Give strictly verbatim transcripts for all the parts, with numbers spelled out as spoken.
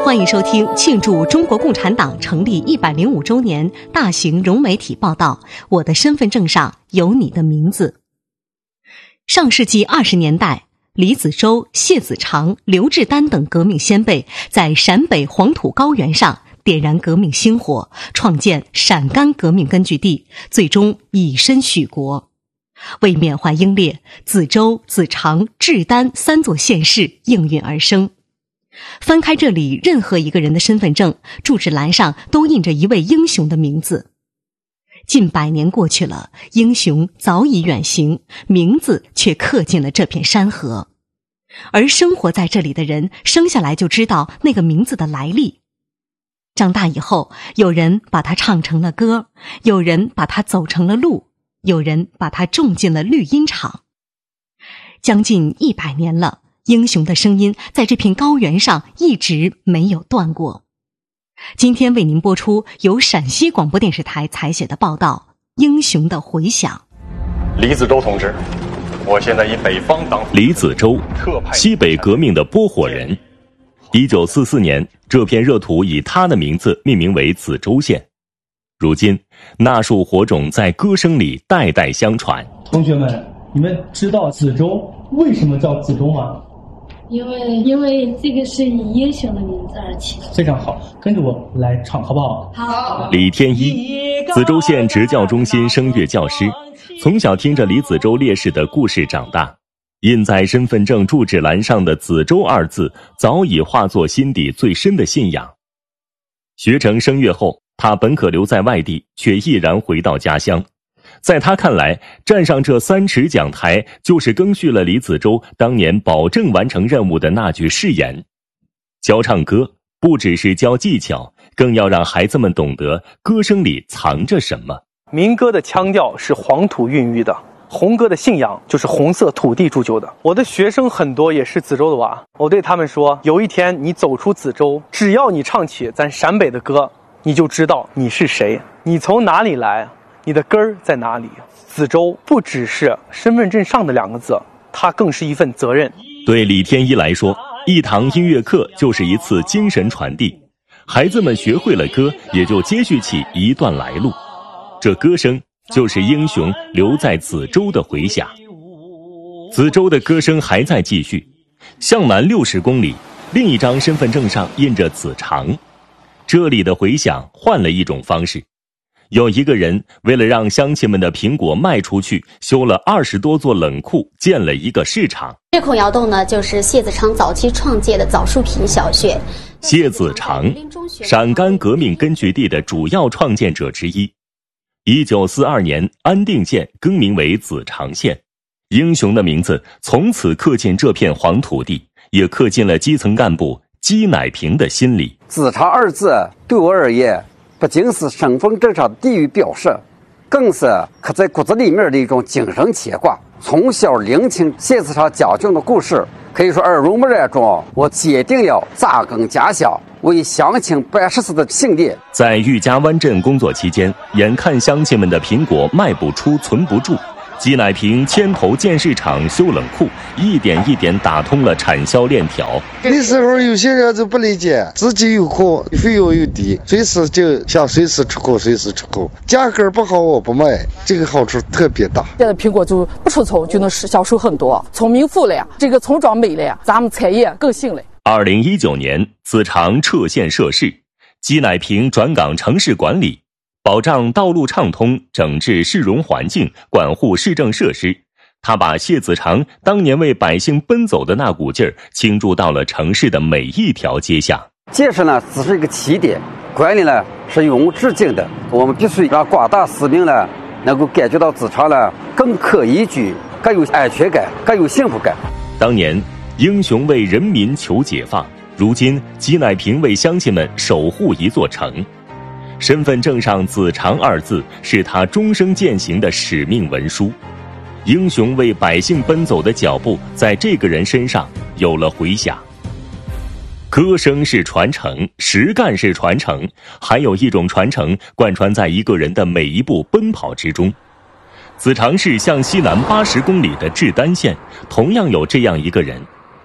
欢迎收听庆祝中国共产党成立一百零五周年大型融媒体报道《我的身份证上有你的名字》。上世纪二十年代，李子洲、谢子长、刘志丹等革命先辈在陕北黄土高原上点燃革命星火，创建陕甘革命根据地，最终以身许国。为缅怀英烈，子洲、子长、志丹三座县市应运而生。翻开这里任何一个人的身份证，住址栏上都印着一位英雄的名字。近百年过去了，英雄早已远行，名字却刻进了这片山河。而生活在这里的人，生下来就知道那个名字的来历。长大以后，有人把它唱成了歌，有人把它走成了路，有人把它种进了绿茵场。将近一百年了，英雄的声音在这片高原上一直没有断过。今天为您播出由陕西广播电视台采写的报道《英雄的回响》。 李子洲同志，我现在以北方党。 李子洲，西北革命的拨火人。一九四四年，这片热土以他的名字命名为子洲县。如今，那束火种在歌声里代代相传。 同学们，你们知道子洲为什么叫子洲吗？ 因为因为这个是以英雄的名字而起。 非常好，跟着我来唱好不好？ 好。 李天一，子洲县职教中心声乐教师，从小听着李子洲烈士的故事长大，印在身份证住址栏上的子洲二字早已化作心底最深的信仰。学成声乐后，他本可留在外地，却毅然回到家乡。在他看来，站上这三尺讲台，就是赓续了李子洲当年保证完成任务的那句誓言。教唱歌不只是教技巧，更要让孩子们懂得歌声里藏着什么。 民歌的腔调是黄土孕育的，红歌的信仰就是红色土地铸就的。我的学生很多也是子洲的娃，我对他们说，有一天你走出子洲，只要你唱起咱陕北的歌，你就知道你是谁，你从哪里来，你的根儿在哪里。子洲不只是身份证上的两个字，它更是一份责任。 对李天一来说，一堂音乐课就是一次精神传递，孩子们学会了歌，也就接续起一段来路。这歌声就是英雄留在子洲的回响。子洲的歌声还在继续，向南六十公里，另一张身份证上印着子长。这里的回响换了一种方式，有一个人为了让乡亲们的苹果卖出去，修了二十多座冷库，建了一个市场。 这孔窑洞呢，就是谢子长早期创建的枣树坪小学。 谢子长，陕甘革命根据地的主要创建者之一。一九四二年，安定县更名为子长县，英雄的名字从此刻进这片黄土地，也刻进了基层干部姬乃平的心里。 子长二字对我而言，不仅是身份证上的地域表示，更是刻在骨子里面的一种精神牵挂。从小聆听谢子长讲讲的故事，可以说耳濡目染中，我决定要扎根家乡，为乡亲办实事的信念。 在玉家湾镇工作期间，眼看乡亲们的苹果卖不出、存不住，姬乃平牵头建市场、修冷库，一点一点打通了产销链条。 那时候有些人就不理解，自己有库，费用又低，随时就想随时出口，随时出口，价格不好我不卖，这个好处特别大。 现在苹果就不出丑就能销售很多，从民富了呀，这个村庄美了呀，咱们产业更兴了。 二零一九年，子长撤县设市，姬乃平转岗城市管理，保障道路畅通，整治市容环境，管护市政设施。他把谢子长当年为百姓奔走的那股劲儿倾注到了城市的每一条街巷。 建设呢只是一个起点，管理呢是永无止境的。我们必须让广大市民呢能够感觉到子长呢更可宜居，更有安全感，更有幸福感。 当年英雄为人民求解放，如今姬乃平为乡亲们守护一座城。身份证上子长二字是他终生践行的使命文书。英雄为百姓奔走的脚步在这个人身上有了回响。歌声是传承，实干是传承，还有一种传承贯穿在一个人的每一步奔跑之中。子长市向西南八十公里的志丹县同样有这样一个人，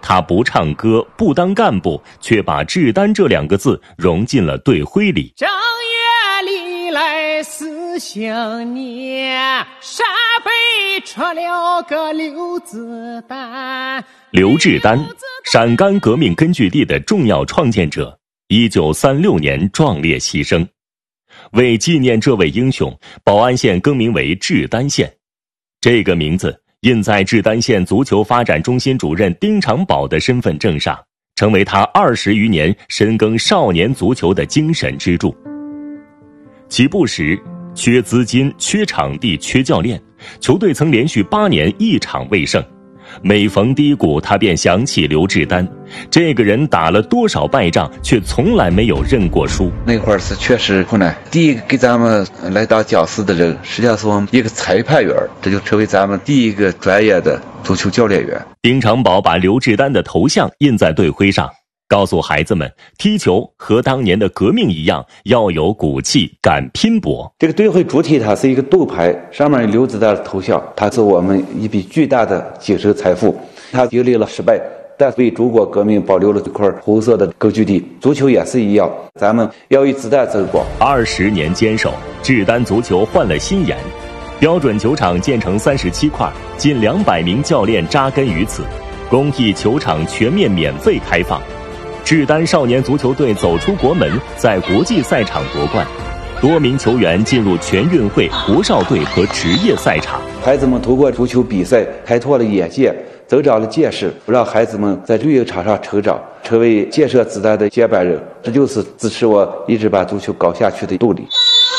他不唱歌，不当干部，却把志丹这两个字融进了队徽里。 正月里来思乡年，陕北出了个刘子丹。 刘志丹，陕甘革命根据地的重要创建者，一九三六年壮烈牺牲。为纪念这位英雄，保安县更名为志丹县。这个名字印在志丹县足球发展中心主任丁长宝的身份证上，成为他二十余年深耕少年足球的精神支柱。起步时，缺资金、缺场地、缺教练，球队曾连续八年一场未胜。每逢低谷，他便想起刘志丹，这个人打了多少败仗，却从来没有认过输。 那会儿是确实困难。第一个给咱们来当教师的人，实际上是我们一个裁判员，这就成为咱们第一个专业的足球教练员。 丁长宝把刘志丹的头像印在队徽上，告诉孩子们，踢球和当年的革命一样，要有骨气，敢拼搏。 这个队徽主体它是一个豆牌，上面有刘志丹的头像，它是我们一笔巨大的精神财富。它经历了失败，但为中国革命保留了这块红色的根据地。足球也是一样，咱们要与子弹争光。 二十年坚守，志丹足球换了新颜，标准球场建成三十七块，近两百名教练扎根于此，公益球场全面免费开放。志丹少年足球队走出国门，在国际赛场夺冠，多名球员进入全运会、国少队和职业赛场。 孩子们通过足球比赛开拓了眼界，增长了见识，让孩子们在绿茵场上成长，成为建设子弹的接班人。这就是支持我一直把足球搞下去的动力。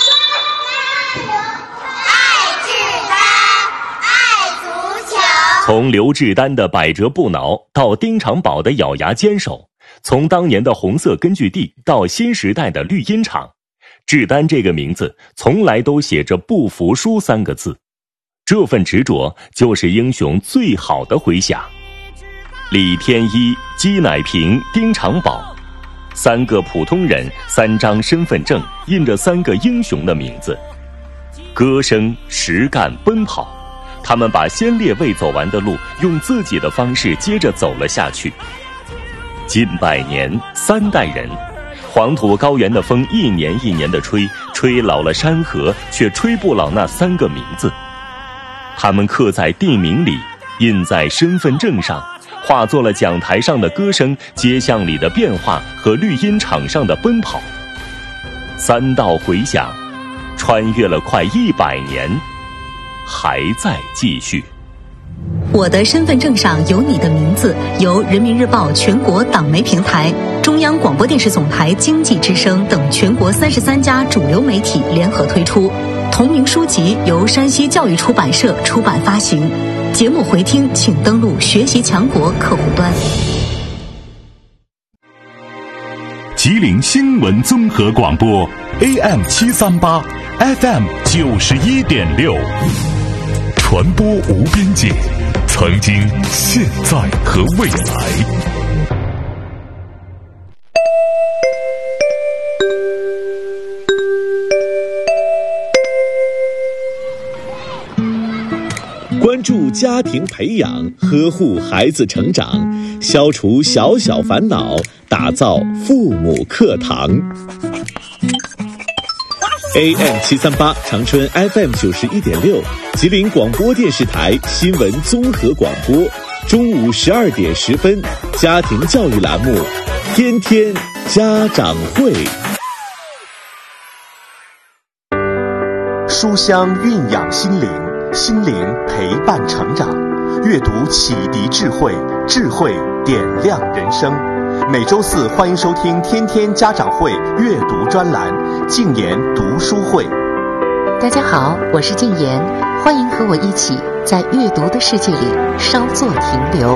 从刘志丹的百折不挠到丁长宝的咬牙坚守，从当年的红色根据地到新时代的绿茵场，志丹这个名字从来都写着不服输三个字。这份执着就是英雄最好的回响。李天一、姬乃平、丁长宝，三个普通人，三张身份证，印着三个英雄的名字。歌声、实干、奔跑，他们把先烈未走完的路用自己的方式接着走了下去。近百年，三代人，黄土高原的风一年一年的吹，吹老了山河，却吹不老那三个名字。他们刻在地名里，印在身份证上，化作了讲台上的歌声、街巷里的变化和绿茵场上的奔跑。三道回响，穿越了快一百年，还在继续。 我的身份证上有你的名字，由人民日报全国党媒平台、中央广播电视总台经济之声等全国三十三家主流媒体联合推出。同名书籍由山西教育出版社出版发行。节目回听请登录学习强国客户端。 吉林新闻综合广播 A M 七三八 F M 九十一点六，传播无边界，曾经、现在和未来。 关注家庭培养，呵护孩子成长，消除小小烦恼，打造父母课堂。A M 七三八 长春 F M 九十一点六，吉林广播电视台新闻综合广播，中午十二点十分，家庭教育栏目，天天家长会。 书香蕴养心灵，心灵陪伴成长，阅读启迪智慧，智慧点亮人生。每周四欢迎收听天天家长会阅读专栏，静言读书会。 大家好，我是静言，欢迎和我一起在阅读的世界里稍作停留。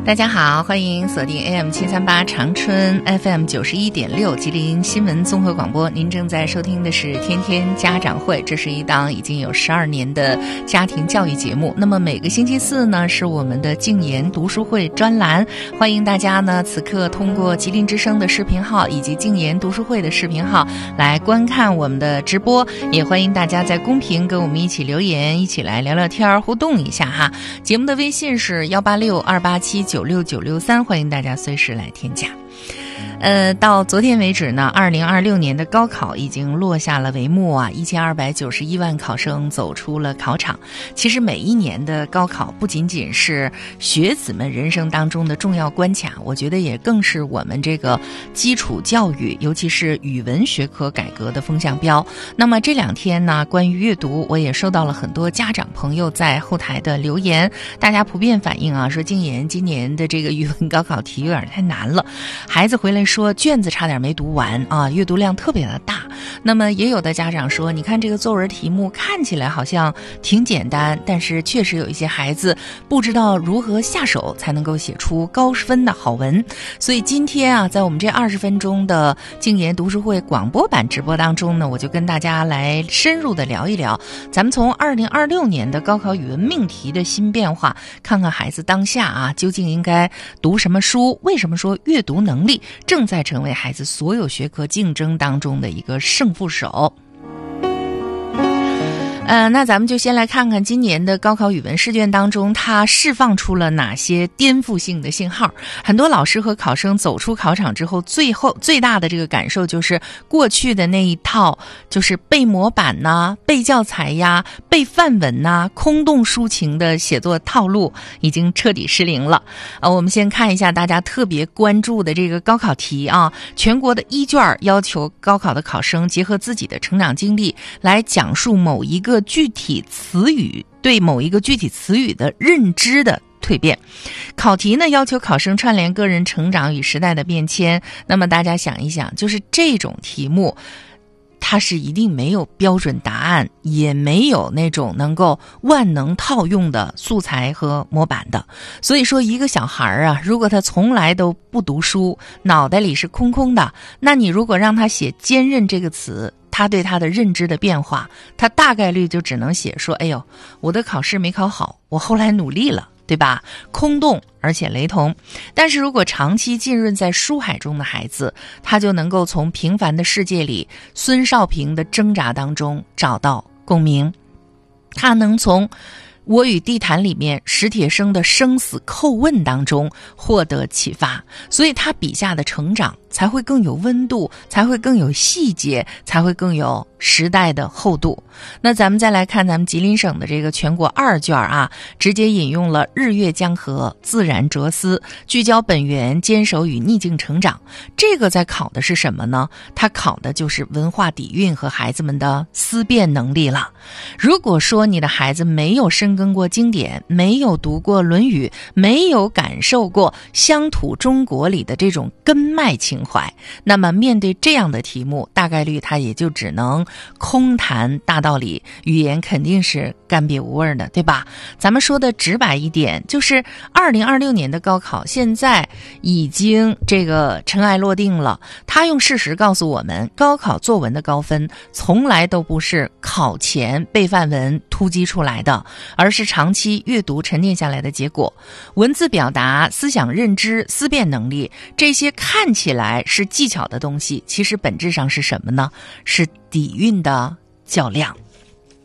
大家好，欢迎锁定 A M 七三八长春 F M 九十一点六吉林新闻综合广播。您正在收听的是天天家长会，这是一档已经有十二年的家庭教育节目。那么每个星期四呢，是我们的静言读书会专栏，欢迎大家呢此刻通过吉林之声的视频号以及静言读书会的视频号来观看我们的直播，也欢迎大家在公屏跟我们一起留言，一起来聊聊天互动一下哈。节目的微信是幺八六二八七九六九六三，欢迎大家随时来添加。呃，到昨天为止呢，二零二六年的高考已经落下了帷幕啊，一千二百九十一万考生走出了考场。其实每一年的高考不仅仅是学子们人生当中的重要关卡，我觉得也更是我们这个基础教育，尤其是语文学科改革的风向标。那么这两天呢，关于阅读，我也收到了很多家长朋友在后台的留言，大家普遍反映啊，说静言今年的这个语文高考题有点太难了，孩子回来说卷子差点没读完啊，阅读量特别的大。那么也有的家长说，你看这个作文题目看起来好像挺简单，但是确实有一些孩子不知道如何下手才能够写出高分的好文。所以今天啊，在我们这二十分钟的静言读书会广播版直播当中呢，我就跟大家来深入的聊一聊，咱们从二零二六年的高考语文命题的新变化，看看孩子当下啊究竟应该读什么书，为什么说阅读能力正在成为孩子所有学科竞争当中的一个胜负手。呃，那咱们就先来看看今年的高考语文试卷当中，它释放出了哪些颠覆性的信号。很多老师和考生走出考场之后，最后最大的这个感受就是过去的那一套，就是背模板呐、背教材呀、背范文呐、空洞抒情的写作套路已经彻底失灵了。呃，我们先看一下大家特别关注的这个高考题啊，全国的一卷要求高考的考生结合自己的成长经历来讲述某一个具体词语对某一个具体词语的认知的蜕变。考题呢要求考生串联个人成长与时代的变迁。那么大家想一想，就是这种题目它是一定没有标准答案，也没有那种能够万能套用的素材和模板的。所以说一个小孩啊，如果他从来都不读书，脑袋里是空空的，那你如果让他写坚韧这个词，他对他的认知的变化，他大概率就只能写说，哎呦，我的考试没考好，我后来努力了，对吧？空洞而且雷同。但是如果长期浸润在书海中的孩子，他就能够从平凡的世界里孙少平的挣扎当中找到共鸣，他能从我与地坛里面史铁生的生死叩问当中获得启发，所以他笔下的成长才会更有温度，才会更有细节，才会更有时代的厚度。那咱们再来看咱们吉林省的这个全国二卷啊，直接引用了日月江河、自然哲思，聚焦本源，坚守与逆境成长。这个在考的是什么呢？它考的就是文化底蕴和孩子们的思辨能力了。如果说你的孩子没有深耕过经典，没有读过《论语》，没有感受过乡土中国里的这种根脉情怀，那么面对这样的题目，大概率他也就只能空谈大道理，语言肯定是干瘪无味的，对吧？咱们说的直白一点，就是二零二六年的高考现在已经这个尘埃落定了。他用事实告诉我们，高考作文的高分从来都不是考前背范文突击出来的，而是长期阅读沉淀下来的结果。文字表达、思想认知、思辨能力，这些看起来是技巧的东西，其实本质上是什么呢？是底蕴的较量。